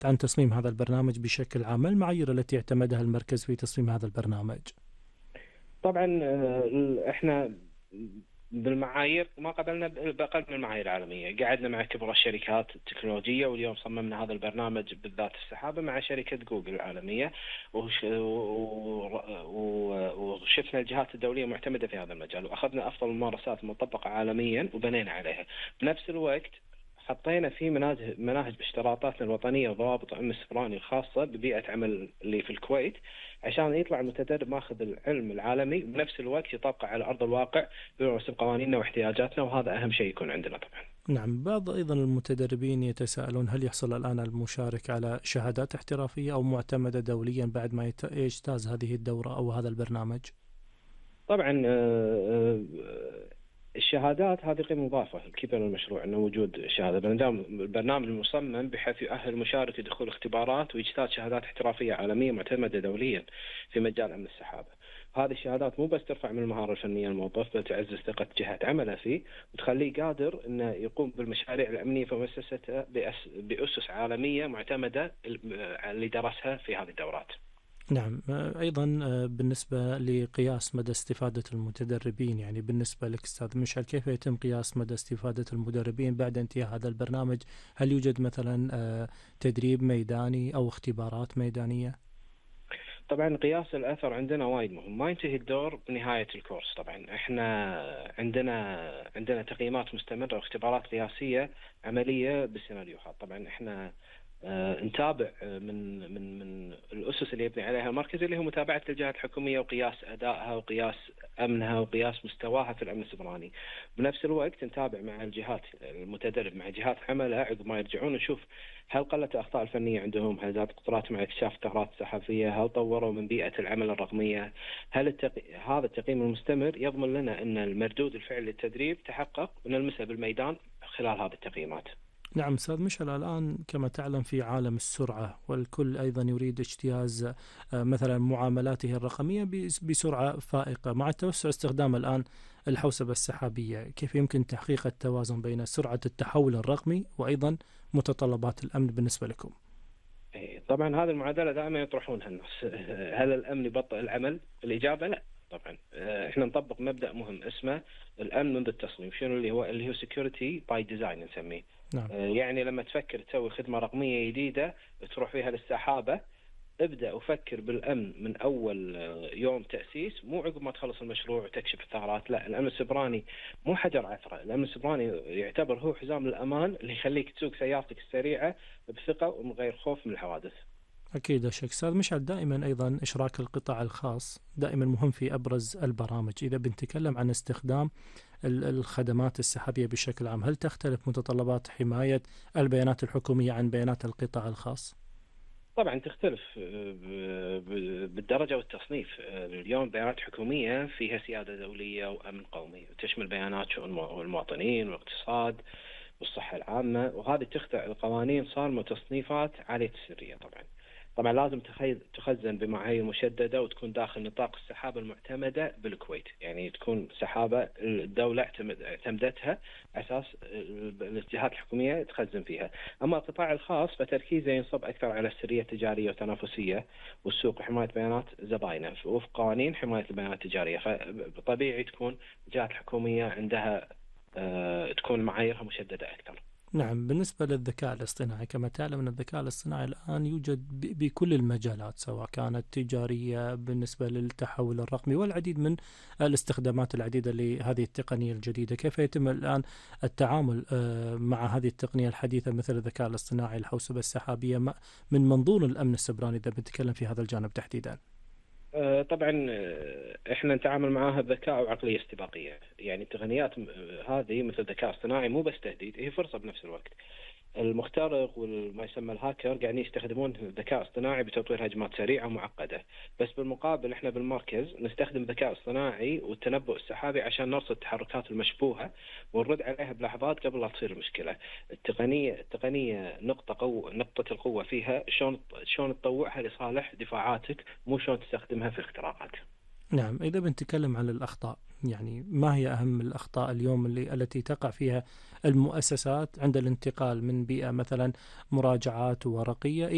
عن تصميم هذا البرنامج بشكل عام، ما المعايير التي اعتمدها المركز في تصميم هذا البرنامج؟ طبعا احنا بالمعايير ما قبلنا بأقل من المعايير العالمية. قعدنا مع كبرى الشركات التكنولوجية، واليوم صممنا هذا البرنامج بالذات السحابة مع شركة جوجل العالمية، وشفنا الجهات الدولية معتمدة في هذا المجال، وأخذنا أفضل الممارسات المطبقة عالميا وبنينا عليها. بنفس الوقت حطينا في مناهج باشتراطاتنا الوطنية وضوابط الأمن السيبراني الخاصة ببيئة عمل اللي في الكويت، عشان يطلع المتدرب ماخذ العلم العالمي وبنفس الوقت يطبقه على أرض الواقع بحسب قوانيننا واحتياجاتنا، وهذا أهم شيء يكون عندنا طبعا. نعم، بعض أيضا المتدربين يتساءلون هل يحصل الآن المشارك على شهادات احترافية أو معتمدة دوليا بعد ما يجتاز هذه الدورة أو هذا البرنامج؟ طبعا الشهادات هذه قيمة مضافة الكبيرة للمشروع، أنه وجود شهادة. البرنامج المصمم بحيث يؤهل المشارك لدخول اختبارات وإجتاز شهادات احترافية عالمية معتمدة دوليا في مجال أمن السحابة. هذه الشهادات مو بس ترفع من المهارة الفنية للموظف، بل تعزز ثقة جهة عمله فيه وتخليه قادر أنه يقوم بالمشاريع الأمنية في مؤسسته بأسس عالمية معتمدة اللي درسها في هذه الدورات. نعم، أيضا بالنسبة لقياس مدى استفادة المتدربين، يعني بالنسبة لك أستاذ مشعل، كيف يتم قياس مدى استفادة المدربين بعد انتهاء هذا البرنامج؟ هل يوجد مثلا تدريب ميداني أو اختبارات ميدانية؟ طبعا قياس الأثر عندنا وايد مهم، ما ينتهي الدور بنهاية الكورس. طبعا احنا عندنا تقييمات مستمرة واختبارات قياسية عملية بالسيناريوهات. طبعا احنا نتابع من الأسس اللي يبني عليها المركز، اللي هو متابعة الجهات الحكومية وقياس أدائها وقياس أمنها وقياس مستواها في الأمن السيبراني. بنفس الوقت نتابع مع الجهات المتدرب مع جهات عملها عقب ما يرجعون، نشوف هل قلت الأخطاء الفنية عندهم، هل زادت قدراتهم على اكتشاف الثغرات الصحفية، هل طوروا من بيئة العمل الرقمية. هذا التقييم المستمر يضمن لنا أن المردود الفعلي للتدريب تحقق ونلمسه بالميدان خلال هذه التقييمات. نعم أستاذ مشعل، الآن كما تعلم في عالم السرعة، والكل أيضا يريد اجتياز مثلا معاملاته الرقمية بسرعة فائقة. مع توسع استخدام الآن الحوسبة السحابية، كيف يمكن تحقيق التوازن بين سرعة التحول الرقمي وأيضا متطلبات الأمن بالنسبة لكم؟ طبعا هذه المعادلة دائما يطرحونها الناس. هل الأمن يبطئ العمل؟ الإجابة لا. طبعا احنا نطبق مبدأ مهم اسمه الأمن منذ التصميم. شنو اللي هو security by design نسميه. نعم. يعني لما تفكر تسوي خدمة رقمية جديدة تروح فيها للسحابة، ابدأ وفكر بالأمن من أول يوم تأسيس، مو عقب ما تخلص المشروع وتكشف الثغرات. لا، الأمن السيبراني مو حجر عثرة. الأمن السيبراني يعتبر هو حزام الأمان اللي يخليك تسوق سيارتك السريعة بثقة ومن غير خوف من الحوادث. أكيد شك أستاذ مشعل، دائما أيضا إشراك القطاع الخاص دائما مهم في أبرز البرامج. إذا بنتكلم عن استخدام الخدمات السحابية بشكل عام، هل تختلف متطلبات حماية البيانات الحكومية عن بيانات القطاع الخاص؟ طبعا تختلف بالدرجة والتصنيف. اليوم بيانات حكومية فيها سيادة دولية وأمن قومي، وتشمل بيانات شؤون المواطنين والاقتصاد والصحة العامة، وهذه تخضع القوانين صارمة وتصنيفات عالية السرية. طبعا لازم تخزن بمعايير مشددة وتكون داخل نطاق السحابة المعتمدة بالكويت، يعني تكون سحابة الدولة اعتمدتها أساس الجهات الحكومية تخزن فيها. أما القطاع الخاص فتركيزه ينصب أكثر على السرية التجارية والتنافسية والسوق وحماية بيانات زبائنه وفق قوانين حماية البيانات التجارية. فطبيعي تكون الجهات الحكومية عندها تكون معاييرها مشددة أكثر. نعم، بالنسبة للذكاء الاصطناعي، كما تعلم أن الذكاء الاصطناعي الآن يوجد بكل المجالات، سواء كانت تجارية بالنسبة للتحول الرقمي والعديد من الاستخدامات العديدة لهذه التقنية الجديدة. كيف يتم الآن التعامل مع هذه التقنية الحديثة مثل الذكاء الاصطناعي، الحوسبة السحابية، من منظور الأمن السيبراني إذا بنتكلم في هذا الجانب تحديدا؟ طبعا احنا نتعامل معاها بذكاء وعقلية استباقية. يعني التقنيات هذه مثل الذكاء الاصطناعي مو بس تهديد، هي فرصة بنفس الوقت. المخترق وما يسمى الهاكر قاعدين يستخدمون الذكاء الاصطناعي بتطوير هجمات سريعة ومعقدة، بس بالمقابل احنا بالمركز نستخدم الذكاء الاصطناعي والتنبؤ السحابي عشان نرصد التحركات المشبوهة ونرد عليها بلحظات قبل لا تصير المشكلة. التقنية نقطة القوة فيها شلون تطوعها لصالح دفاعاتك، مو شلون تستخدمها في الاختراقات. نعم، إذا بنتكلم عن الأخطاء، يعني ما هي أهم الأخطاء اليوم التي تقع فيها المؤسسات عند الانتقال من بيئة مثلا مراجعات ورقية